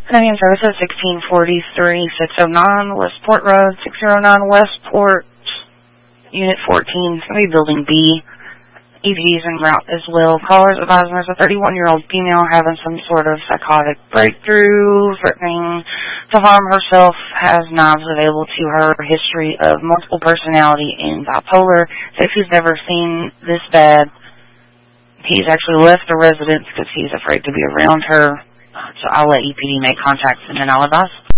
Name services 1643-609 Westport Road, 609 Westport, Unit 14. It's going to be Building B. EVs en route as well. Callers advising there's a 31-year-old female having some sort of psychotic breakthrough, threatening to harm herself, has knives available to her, history of multiple personality and bipolar. Says he's never seen this bad. He's actually left the residence because he's afraid to be around her. So I'll let EPD make contact and then I'll advise.